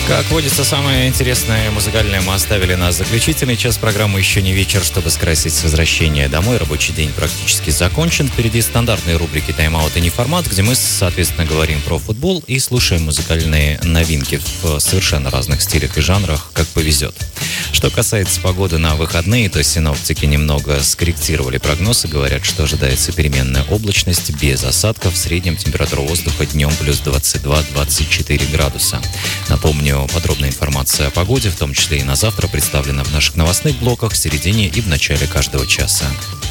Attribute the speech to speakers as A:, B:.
A: Как водится, самое интересное музыкальное мы оставили на заключительный час программы «Еще не вечер», чтобы скрасить возвращение домой. Рабочий день практически закончен. Впереди стандартные рубрики «Тайм-аут» и «Неформат», где мы, соответственно, говорим про футбол и слушаем музыкальные новинки в совершенно разных стилях и жанрах, как повезет. Что касается погоды на выходные, то синоптики немного скорректировали прогноз и говорят, что ожидается переменная облачность без осадков. В среднем температура воздуха днем плюс 22-24 градуса. Напомню, подробная информация о погоде, в том числе и на завтра, представлена в наших новостных блоках в середине и в начале каждого часа.